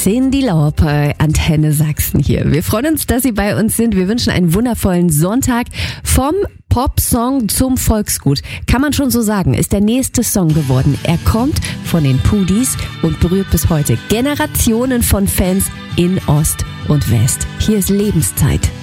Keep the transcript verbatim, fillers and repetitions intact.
Cyndi Lauper, Antenne Sachsen hier. Wir freuen uns, dass Sie bei uns sind. Wir wünschen einen wundervollen Sonntag. Vom Popsong zum Volksgut, kann man schon so sagen, ist der nächste Song geworden. Er kommt von den Pudis und berührt bis heute Generationen von Fans in Ost und West. Hier ist Lebenszeit.